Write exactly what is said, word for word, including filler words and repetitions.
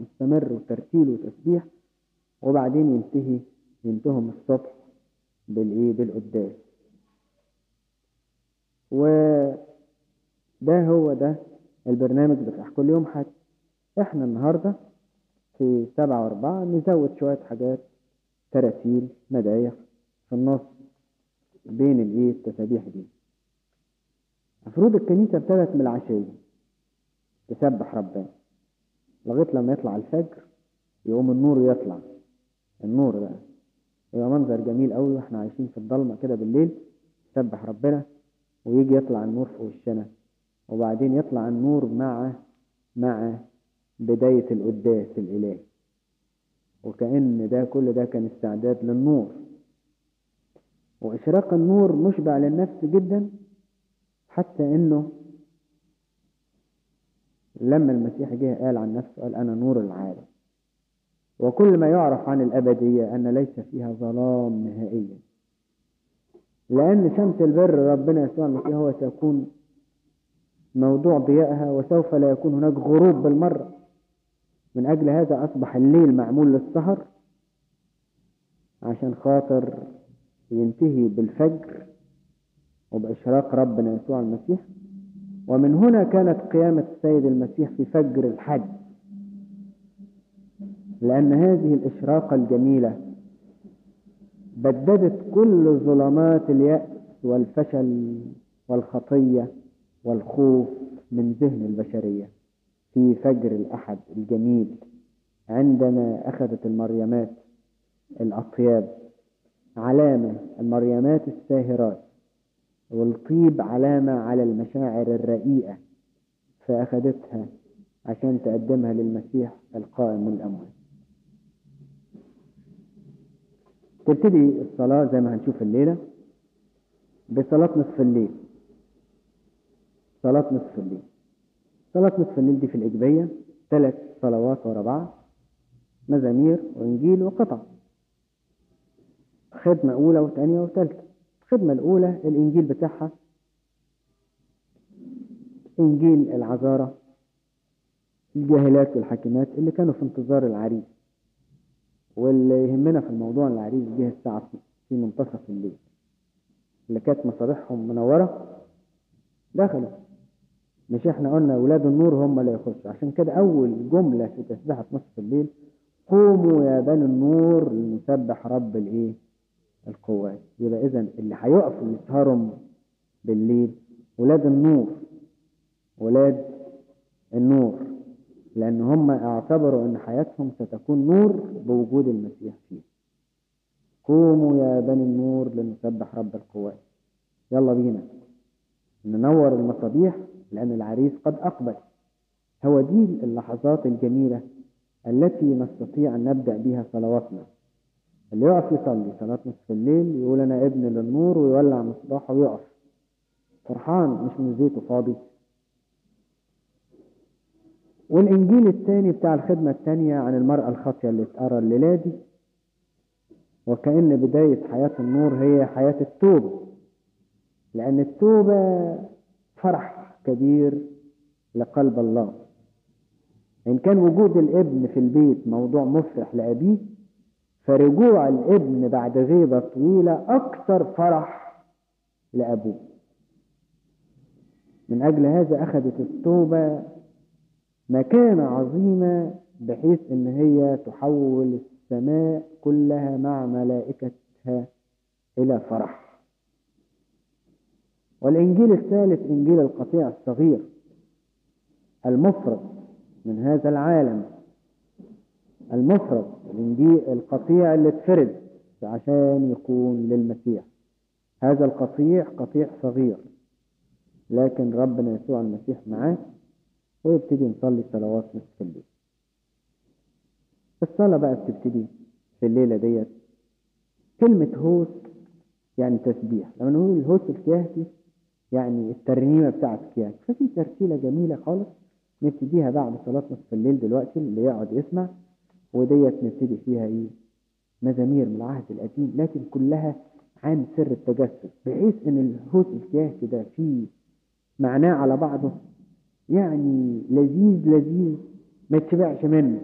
مستمر وترتيل وتسبيح، وبعدين ينتهي ينتهم الصبح بالايه بالقداس. وده هو ده البرنامج بتاع كل يوم حد. احنا النهارده في سبعة واربعة نزود شوية حاجات، تراتيل مدايح في النص بين الايه التسابيح دي. المفروض الكنيسة ابتدت من العشية تسبح ربنا لغاية لما يطلع الفجر، يقوم النور يطلع. النور ده يبقى منظر جميل قوي واحنا عايشين في الضلمة كده بالليل، تسبح ربنا ويجي يطلع النور في وشنا، وبعدين يطلع النور مع مع بداية القداس الإلهي، وكأن ده كل ده كان استعداد للنور. وإشراق النور مشبع للنفس جدا، حتى إنه لما المسيح جه قال عن نفسه، قال أنا نور العالم. وكل ما يعرف عن الأبدية أن ليس فيها ظلام نهائيا، لأن شمس البر ربنا يسوع المسيح هو سيكون موضوع ضيائها، وسوف لا يكون هناك غروب بالمرة. من أجل هذا أصبح الليل معمول للسهر عشان خاطر ينتهي بالفجر وبإشراق ربنا يسوع المسيح. ومن هنا كانت قيامة السيد المسيح في فجر الحد، لأن هذه الإشراقة الجميلة بددت كل ظلمات اليأس والفشل والخطية والخوف من ذهن البشرية في فجر الأحد الجميل، عندما أخذت المريمات الأطياب علامة، المريمات الساهرات، والطيب علامة على المشاعر الرقيقة، فأخذتها عشان تقدمها للمسيح القائم من الأموات. تبتدي الصلاة زي ما هنشوف الليلة بصلاة نصف الليل. صلاة نصف الليل صلاة نصف الليل دي في الإجبية ثلاث صلوات ورا بعض، مزامير وإنجيل وقطع، خدمة أولى وثانية وثالثة. الخدمة الأولى الإنجيل بتاعها إنجيل العذارى الجاهلات والحاكمات اللي كانوا في انتظار العريس، واللي يهمنا في الموضوع العريس جه الساعة في منتصف الليل، اللي كانت مصابيحهم منورة دخلوا. مش احنا قلنا أولاد النور هم اللي يخشوا؟ عشان كده أول جملة في تسبيحة نصف الليل، قوموا يا بني النور لنسبح رب الايه القوات. يبقى إذن اللي هيقفوا يسهروا بالليل ولاد النور، ولاد النور، لأن هم اعتبروا أن حياتهم ستكون نور بوجود المسيح فيه. قوموا يا بني النور لنسبح رب القوات. يلا بينا ننور المصابيح لأن العريس قد أقبل. هو دي اللحظات الجميلة التي نستطيع أن نبدأ بها صلواتنا. اللي يقف يصلي صلاة نصف الليل يقول أنا ابن للنور، ويولع مصباحه ويقف فرحان، مش من زيته فاضي. والإنجيل الثاني بتاع الخدمة الثانية عن المرأة الخاطية اللي اتقرى الليلة دي، وكأن بداية حياة النور هي حياة التوبة، لأن التوبة فرح كبير لقلب الله. إن كان وجود الابن في البيت موضوع مفرح لأبيه، فرجوع الابن بعد غيبة طويلة أكثر فرح لأبوه. من أجل هذا أخذت التوبة مكانة عظيمة، بحيث إن هي تحول السماء كلها مع ملائكتها إلى فرح. والإنجيل الثالث إنجيل القطيع الصغير المفرد من هذا العالم، المفرد الإنجيل القطيع اللي اتفرد عشان يكون للمسيح. هذا القطيع قطيع صغير، لكن ربنا يسوع المسيح معاه، ويبتدي نصلي صلوات نصف الليل. الصلاة بقى بتبتدي في الليلة ديت كلمة هوس يعني تسبيح. لما نقول الهوس الكيهتي يعني الترنيمة بتاعت الكيهت، ففي ترتيلة جميلة خالص نبتديها بعد صلاة نصف الليل دلوقتي، اللي يقعد يسمع، وديت نبتدي فيها ايه مزامير من العهد القديم، لكن كلها عن سر التجسد، بحيث ان الهوس الكيهتي ده فيه معناه على بعضه، يعني لذيذ لذيذ ما تشبعش منه.